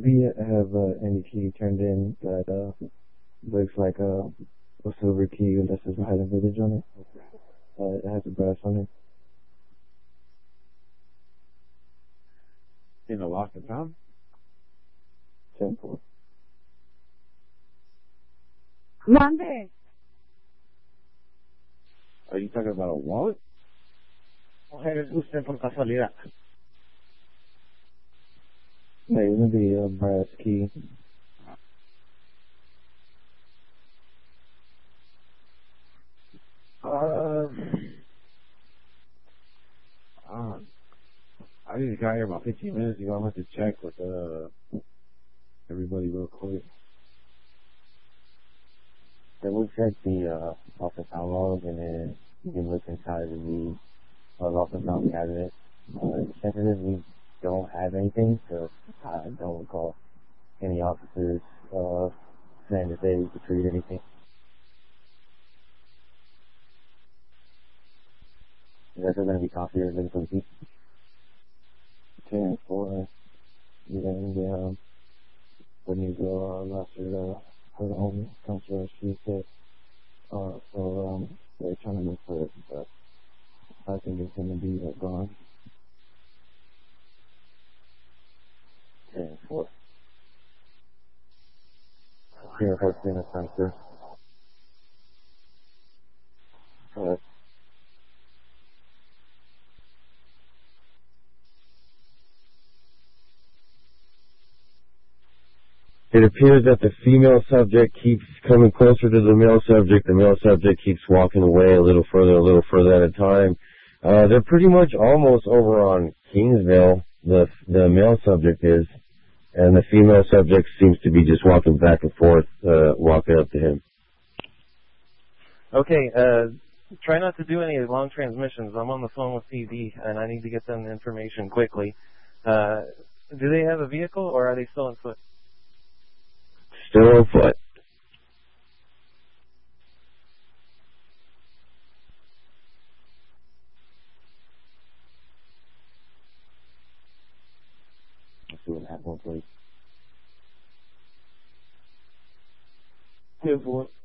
we have any key turned in that looks like a silver key that says Highland Village on it? It has a brass on it. In the lost and found? 10-4. Mande. Are you talking about a wallet? Mujer, es usted por casualidad. Hey, it's gonna be a brass key. I just got here about 15 minutes ago. I'm going to check with everybody real quick. Then we'll check the office log, and then you can look inside of the office cabinet. Sensitive, we don't have anything, so I don't recall any officers saying that they retrieved anything. Is that still going to be coffee or looking for the key? 10-4. Yeah, when you go last year, her own counselor, she said, so they're trying to look for it, but I think it's going to be gone. 10-4. Here, hosting a sensor. It appears that the female subject keeps coming closer to the male subject. The male subject keeps walking away a little further at a time. They're pretty much almost over on Kingsville, the male subject is, and the female subject seems to be just walking back and forth, walking up to him. Okay, try not to do any long transmissions. I'm on the phone with PD, and I need to get them the information quickly. Do they have a vehicle, or are they still on foot? Still on foot. Let's see what happens, please. 10-4.